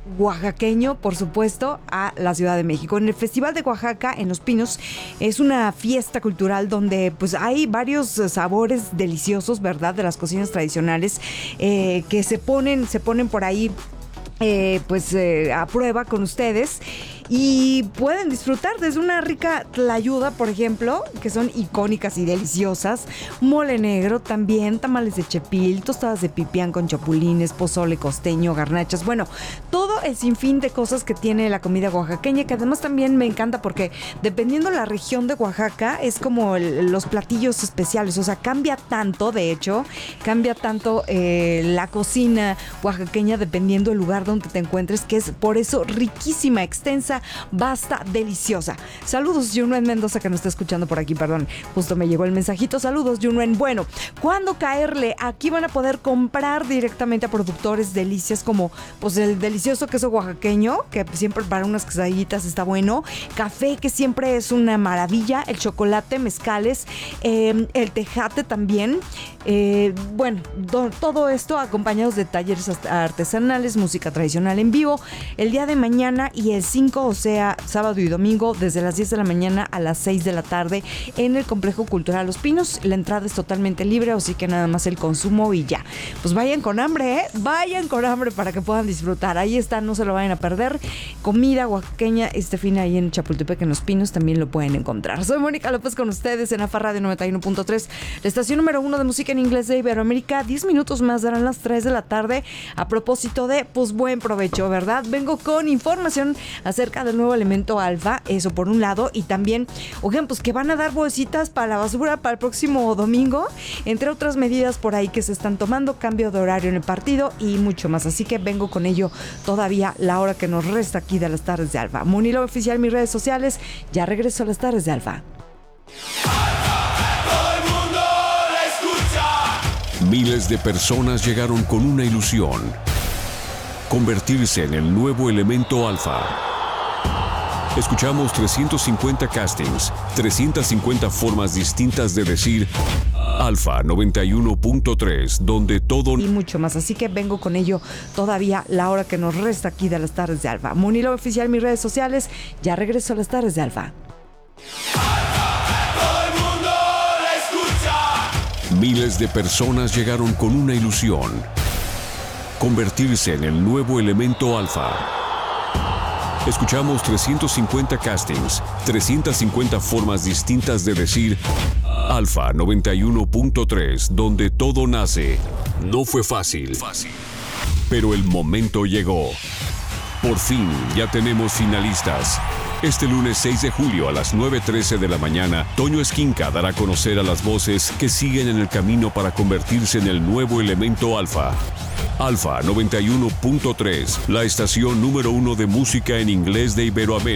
oaxaqueño, por supuesto, a la Ciudad de México. En el Festival de Oaxaca, en Los Pinos, es una fiesta cultural donde pues hay varios sabores deliciosos, ¿verdad? De las cocinas tradicionales que se ponen por ahí a prueba con ustedes. Y pueden disfrutar desde una rica tlayuda, por ejemplo, que son icónicas y deliciosas, mole negro también, tamales de chepil, tostadas de pipián con chapulines, pozole costeño, garnachas, bueno, todo el sinfín de cosas que tiene la comida oaxaqueña, que además también me encanta porque dependiendo la región de Oaxaca es como los platillos especiales, o sea, cambia tanto la cocina oaxaqueña dependiendo del lugar donde te encuentres, que es por eso riquísima, extensa, basta, deliciosa. Saludos, Junuen Mendoza, que nos está escuchando por aquí, perdón, justo me llegó el mensajito. Saludos, Junuen. Bueno, ¿cuándo caerle? Aquí van a poder comprar directamente a productores delicias como pues el delicioso queso oaxaqueño, que siempre para unas quesadillitas está bueno, café, que siempre es una maravilla, el chocolate, mezcales, el tejate también, todo esto acompañados de talleres artesanales, música tradicional en vivo, el día de mañana y el 5, o sea, sábado y domingo, desde las 10 de la mañana a las 6 de la tarde en el Complejo Cultural Los Pinos. La entrada es totalmente libre, así que nada más el consumo y ya. Pues vayan con hambre, vayan con hambre para que puedan disfrutar. Ahí está, no se lo vayan a perder. Comida oaxaqueña, este fin ahí en Chapultepec, en Los Pinos, también lo pueden encontrar. Soy Mónica López con ustedes en AFA Radio 91.3, la estación número 1 de música en inglés de Iberoamérica. 10 minutos más darán las 3 de la tarde. A propósito de, pues buen provecho, ¿verdad? Vengo con información acerca del nuevo elemento alfa, eso por un lado, y también, oigan, pues que van a dar bolsitas para la basura para el próximo domingo, entre otras medidas por ahí que se están tomando, cambio de horario en el partido y mucho más, así que vengo con ello todavía la hora que nos resta aquí de las tardes de Alfa. Monilo Oficial, mis redes sociales, ya regreso a las tardes de Alfa. Miles de personas llegaron con una ilusión: convertirse en el nuevo elemento alfa. Escuchamos 350 castings, 350 formas distintas de decir Alfa 91.3, donde todo y mucho más, así que vengo con ello todavía la hora que nos resta aquí de las tardes de Alfa. Monilo Oficial, mis redes sociales, ya regreso a las tardes de Alfa. Miles de personas llegaron con una ilusión: convertirse en el nuevo elemento alfa. Escuchamos 350 castings, 350 formas distintas de decir Alfa 91.3, donde todo nace. No fue fácil, pero el momento llegó. Por fin ya tenemos finalistas. Este lunes 6 de julio a las 9:13 de la mañana, Toño Esquinca dará a conocer a las voces que siguen en el camino para convertirse en el nuevo elemento alfa. Alfa 91.3, la estación número 1 de música en inglés de Iberoamérica.